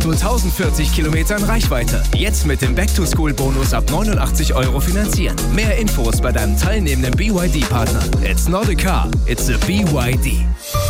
nur 1040 Kilometern Reichweite. Jetzt mit dem Back-to-School-Bonus ab 89 € finanzieren. Mehr Infos bei deinem teilnehmenden BYD-Partner. It's not a car, it's a BYD.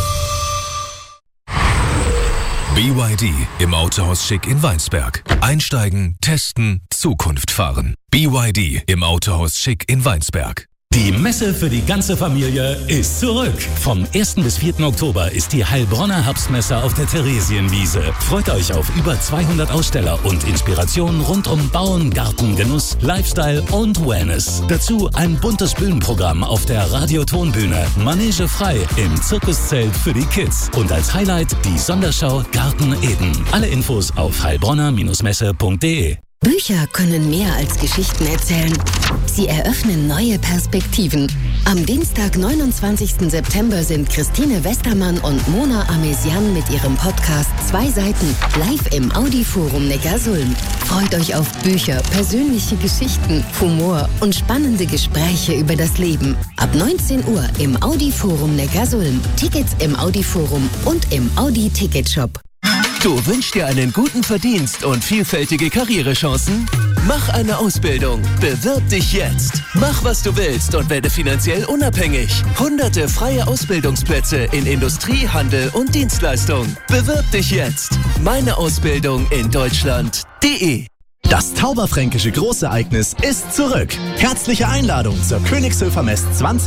BYD im Autohaus Schick in Weinsberg. Einsteigen, testen, Zukunft fahren. BYD im Autohaus Schick in Weinsberg. Die Messe für die ganze Familie ist zurück. Vom 1. bis 4. Oktober ist die Heilbronner Herbstmesse auf der Theresienwiese. Freut euch auf über 200 Aussteller und Inspirationen rund um Bauen, Garten, Genuss, Lifestyle und Wellness. Dazu ein buntes Bühnenprogramm auf der Radiotonbühne, Manege frei im Zirkuszelt für die Kids und als Highlight die Sonderschau Garten Eden. Alle Infos auf heilbronner-messe.de. Bücher können mehr als Geschichten erzählen. Sie eröffnen neue Perspektiven. Am Dienstag, 29. September sind Christine Westermann und Mona Amesian mit ihrem Podcast 2 Seiten live im Audi-Forum Neckarsulm. Freut euch auf Bücher, persönliche Geschichten, Humor und spannende Gespräche über das Leben. Ab 19 Uhr im Audi-Forum Neckarsulm. Tickets im Audi-Forum und im Audi-Ticketshop. Du wünschst dir einen guten Verdienst und vielfältige Karrierechancen? Mach eine Ausbildung. Bewirb dich jetzt. Mach, was du willst und werde finanziell unabhängig. Hunderte freie Ausbildungsplätze in Industrie, Handel und Dienstleistung. Bewirb dich jetzt. Meine Ausbildung in Deutschland.de. Das Tauberfränkische Großereignis ist zurück. Herzliche Einladung zur Königshöfer Mess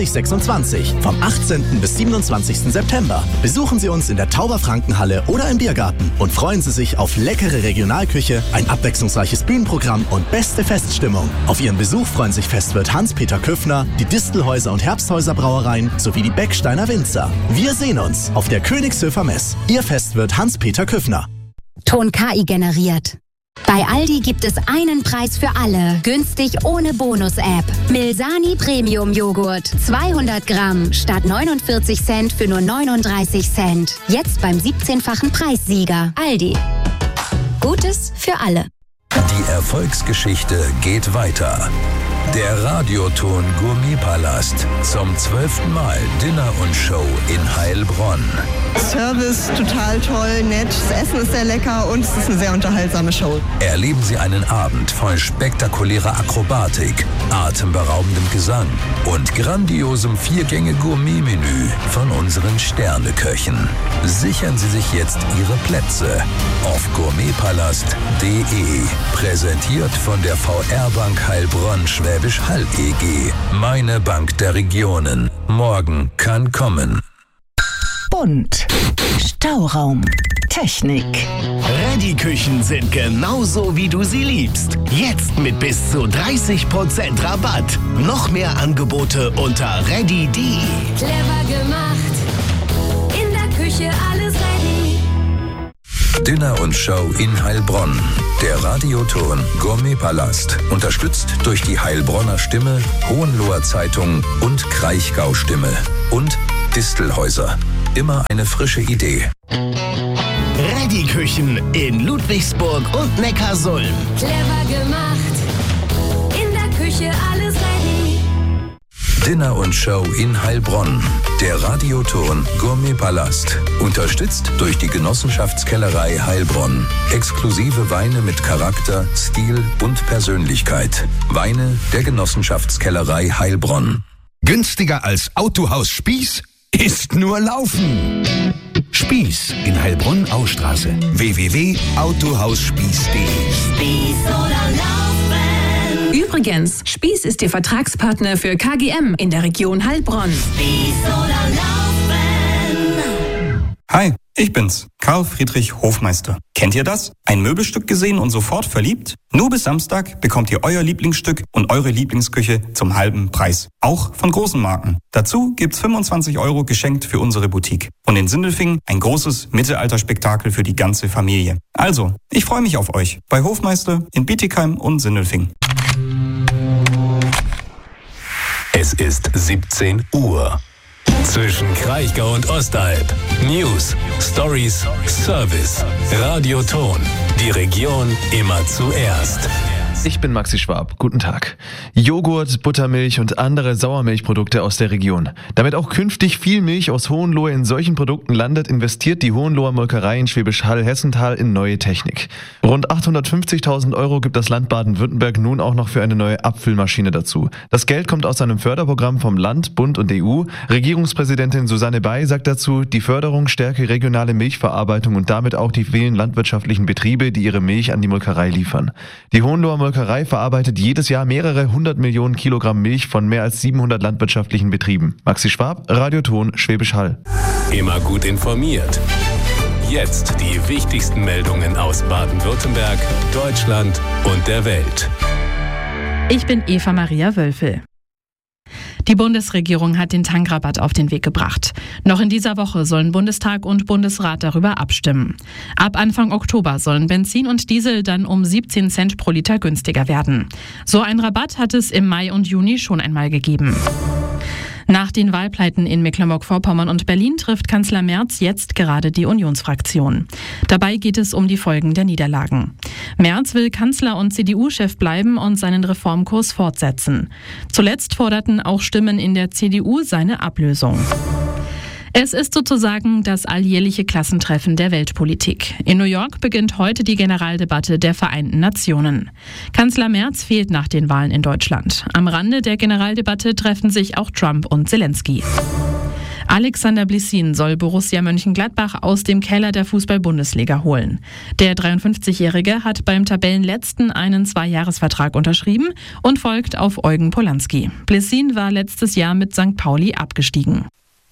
2026 vom 18. bis 27. September. Besuchen Sie uns in der Tauberfrankenhalle oder im Biergarten und freuen Sie sich auf leckere Regionalküche, ein abwechslungsreiches Bühnenprogramm und beste Feststimmung. Auf Ihren Besuch freuen sich Festwirt Hans-Peter Küffner, die Distelhäuser und Herbsthäuser Brauereien sowie die Becksteiner Winzer. Wir sehen uns auf der Königshöfer Mess. Ihr Festwirt Hans-Peter Küffner. Ton KI generiert. Bei Aldi gibt es einen Preis für alle. Günstig ohne Bonus-App. Milsani Premium Joghurt. 200 Gramm statt 49 Cent für nur 39 Cent. Jetzt beim 17-fachen Preissieger. Aldi. Gutes für alle. Die Erfolgsgeschichte geht weiter. Der Radioton Gourmetpalast zum 12. Mal Dinner und Show in Heilbronn. Service total toll, nett, das Essen ist sehr lecker und es ist eine sehr unterhaltsame Show. Erleben Sie einen Abend voll spektakulärer Akrobatik, atemberaubendem Gesang und grandiosem 4-Gänge-Gourmet-Menü von unseren Sterneköchen. Sichern Sie sich jetzt Ihre Plätze auf gourmetpalast.de. Präsentiert von der VR-Bank Heilbronn-Schwäbisch Hall EG. Meine Bank der Regionen. Morgen kann kommen. Bunt. Stauraum. Technik. Ready-Küchen sind genauso, wie du sie liebst. Jetzt mit bis zu 30% Rabatt. Noch mehr Angebote unter ready.de. Clever gemacht. In der Küche alles ready. Dinner und Show in Heilbronn. Der Radioton Gourmetpalast. Unterstützt durch die Heilbronner Stimme, Hohenloher Zeitung und Kraichgau Stimme. Und Distelhäuser. Immer eine frische Idee. Ready-Küchen in Ludwigsburg und Neckarsulm. Clever gemacht. In der Küche alles ready. Dinner und Show in Heilbronn. Der Radioton Gourmetpalast. Unterstützt durch die Genossenschaftskellerei Heilbronn. Exklusive Weine mit Charakter, Stil und Persönlichkeit. Weine der Genossenschaftskellerei Heilbronn. Günstiger als Autohaus Spieß ist nur Laufen. Spieß in Heilbronn-Ausstraße. www.autohausspieß.de. Spieß oder Laufen. Übrigens, Spieß ist Ihr Vertragspartner für KGM in der Region Heilbronn. Spieß oder Laufen. Hi, ich bin's, Karl Friedrich Hofmeister. Kennt ihr das? Ein Möbelstück gesehen und sofort verliebt? Nur bis Samstag bekommt ihr euer Lieblingsstück und eure Lieblingsküche zum halben Preis. Auch von großen Marken. Dazu gibt's 25 € geschenkt für unsere Boutique. Und in Sindelfingen ein großes Mittelalterspektakel für die ganze Familie. Also, ich freue mich auf euch bei Hofmeister in Bietigheim und Sindelfingen. Es ist 17 Uhr. Zwischen Kraichgau und Ostalb. News, Stories, Service. Radioton. Die Region immer zuerst. Ich bin Maxi Schwab. Guten Tag. Joghurt, Buttermilch und andere Sauermilchprodukte aus der Region. Damit auch künftig viel Milch aus Hohenlohe in solchen Produkten landet, investiert die Hohenloher Molkerei in Schwäbisch Hall-Hessenthal in neue Technik. Rund 850.000 € gibt das Land Baden-Württemberg nun auch noch für eine neue Abfüllmaschine dazu. Das Geld kommt aus einem Förderprogramm vom Land, Bund und EU. Regierungspräsidentin Susanne Bay sagt dazu, die Förderung stärke regionale Milchverarbeitung und damit auch die vielen landwirtschaftlichen Betriebe, die ihre Milch an die Molkerei liefern. Die Hohenloher Molkerei verarbeitet jedes Jahr mehrere 100 Millionen Kilogramm Milch von mehr als 700 landwirtschaftlichen Betrieben. Maxi Schwab, Radioton, Schwäbisch Hall. Immer gut informiert. Jetzt die wichtigsten Meldungen aus Baden-Württemberg, Deutschland und der Welt. Ich bin Eva Maria Wölfel. Die Bundesregierung hat den Tankrabatt auf den Weg gebracht. Noch in dieser Woche sollen Bundestag und Bundesrat darüber abstimmen. Ab Anfang Oktober sollen Benzin und Diesel dann um 17 Cent pro Liter günstiger werden. So einen Rabatt hat es im Mai und Juni schon einmal gegeben. Nach den Wahlpleiten in Mecklenburg-Vorpommern und Berlin trifft Kanzler Merz jetzt gerade die Unionsfraktion. Dabei geht es um die Folgen der Niederlagen. Merz will Kanzler und CDU-Chef bleiben und seinen Reformkurs fortsetzen. Zuletzt forderten auch Stimmen in der CDU seine Ablösung. Es ist sozusagen das alljährliche Klassentreffen der Weltpolitik. In New York beginnt heute die Generaldebatte der Vereinten Nationen. Kanzler Merz fehlt nach den Wahlen in Deutschland. Am Rande der Generaldebatte treffen sich auch Trump und Zelensky. Alexander Blissin soll Borussia Mönchengladbach aus dem Keller der Fußball-Bundesliga holen. Der 53-Jährige hat beim Tabellenletzten einen 2-Jahres-Vertrag unterschrieben und folgt auf Eugen Polanski. Blissin war letztes Jahr mit St. Pauli abgestiegen.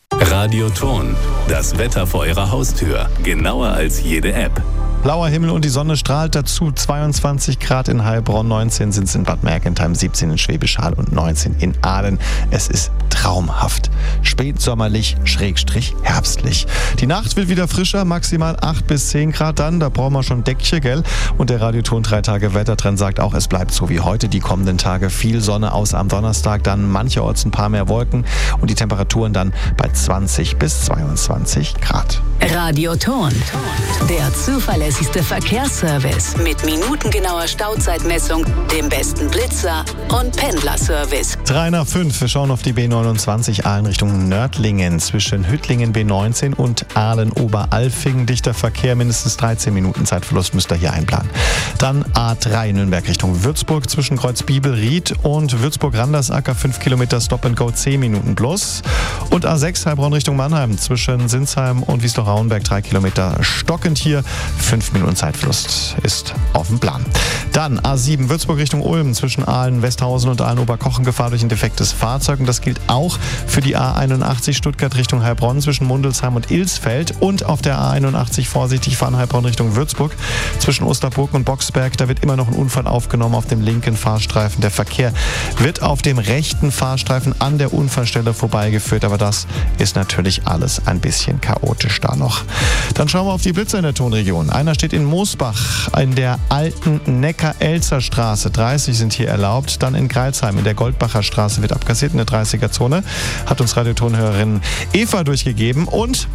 Radioton, das Wetter vor Ihrer Haustür. Genauer als jede App. Blauer Himmel und die Sonne strahlt dazu. 22 Grad in Heilbronn, 19 sind es in Bad Mergentheim, 17 in Schwäbisch Hall und 19 in Aalen. Es ist traumhaft. Spätsommerlich, Schrägstrich herbstlich. Die Nacht wird wieder frischer, maximal 8 bis 10 Grad dann. Da brauchen wir schon Deckchen, gell? Und der Radioton 3-Tage-Wettertrend sagt auch, es bleibt so wie heute. Die kommenden Tage viel Sonne, außer am Donnerstag dann mancherorts ein paar mehr Wolken und die Temperaturen dann bei 20 bis 22 Grad. Radioton, der zuverlässigste Verkehrsservice mit minutengenauer Stauzeitmessung, dem besten Blitzer und Pendlerservice. 3 nach 5, wir schauen auf die B29 Aalen Richtung Nördlingen. Zwischen Hüttlingen B19 und Aalen-Oberalfingen dichter Verkehr, mindestens 13 Minuten Zeitverlust müsst ihr hier einplanen. Dann A3 Nürnberg Richtung Würzburg zwischen Kreuzbiebel-Ried und Würzburg-Randersacker 5 Kilometer Stop-and-Go 10 Minuten plus. Und A6 Heilbronn Richtung Mannheim zwischen Sinsheim und Wiesloch-Rauenberg 3 Kilometer stockend hier. 5 Minuten Zeitverlust ist auf dem Plan. Dann A7 Würzburg Richtung Ulm zwischen Aalen-Westhausen und Aalen-Oberkochen Gefahr durch ein defektes Fahrzeug. Und das gilt auch für die A81 Stuttgart Richtung Heilbronn zwischen Mundelsheim und Ilsfeld. Und auf der A81 vorsichtig fahren Heilbronn Richtung Würzburg zwischen Osterburg und Boxberg. Da wird immer noch ein Unfall aufgenommen auf dem linken Fahrstreifen. Der Verkehr wird auf dem rechten Fahrstreifen an der Unfallstelle vorbeigeführt. Aber das ist natürlich alles ein bisschen chaotisch da noch. Dann schauen wir auf die Blitzer in der Tonregion. Einer steht in Moosbach in der alten Neckar-Elzer Straße. 30 sind hier erlaubt. Dann in Greilsheim in der Goldbacher Straße wird abkassiert in der 30er-Zone. Hat uns Radiotonhörerin Eva durchgegeben. Und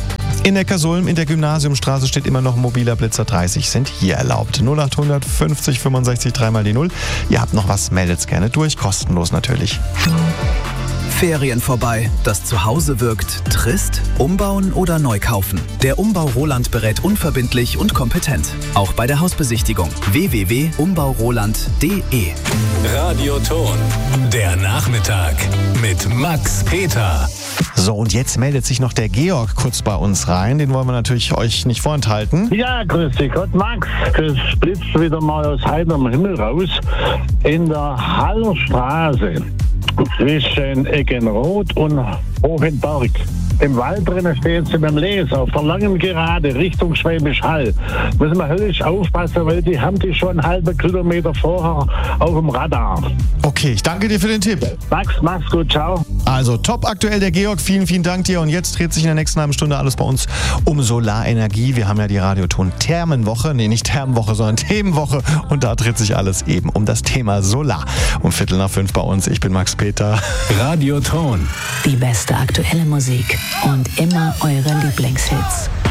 in Neckarsulm in der Gymnasiumstraße steht immer noch ein mobiler Blitzer. 30 sind hier erlaubt. 0800 50 65 3 mal die 0. Ihr habt noch was, meldet's gerne durch. Kostenlos natürlich. Ferien vorbei, das Zuhause wirkt trist? Umbauen oder neu kaufen? Der Umbau Roland berät unverbindlich und kompetent. Auch bei der Hausbesichtigung. www.umbauroland.de. Radioton, der Nachmittag mit Max Peter. So, und jetzt meldet sich noch der Georg kurz bei uns rein. Den wollen wir natürlich euch nicht vorenthalten. Ja, grüß dich Gott, Max. Es blitzt wieder mal aus heiterem Himmel raus. In der Hallerstraße zwischen Eggenroth und Hohenberg. Im Wald drinnen stehen sie beim Lesen auf der langen Gerade Richtung Schwäbisch Hall. Müssen wir höllisch aufpassen, weil die haben die schon einen halben Kilometer vorher auf dem Radar. Okay, ich danke dir für den Tipp. Max, mach's gut, ciao. Also top aktuell der Georg, vielen, vielen Dank dir. Und jetzt dreht sich in der nächsten halben Stunde alles bei uns um Solarenergie. Wir haben ja die Radioton-Thermenwoche, nee, nicht Thermenwoche, sondern Themenwoche. Und da dreht sich alles eben um das Thema Solar. Um 4:45 bei uns. Ich bin Max Peter. Radioton. Die beste aktuelle Musik und immer eure Lieblingshits.